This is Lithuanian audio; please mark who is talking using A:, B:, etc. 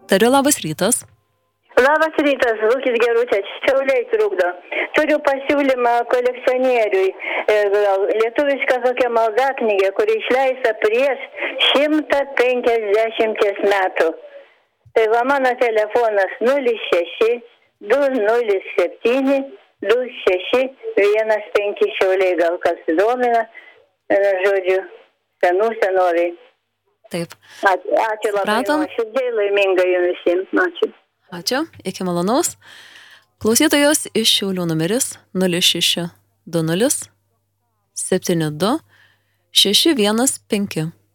A: Tariu, labas rytas.
B: Labas rytas, Lūkis Gerutė, Šiauliai trukdo. Turiu pasiūlymą kolekcionieriui. Lietuviška tokia maldaknygė, kuri išleista prieš 150 metų. Tai va mano telefonas 06 207 2615 Šiauliai, gal kas domina, žodžiu, senoviai.
A: Taip.
B: Ačiū labai, nuoširdžiai laiminga jums visiems. Ačiū.
A: Ačiū, iki malonaus. Klausytojos iš Šiaulių numeris 06 20 72 615.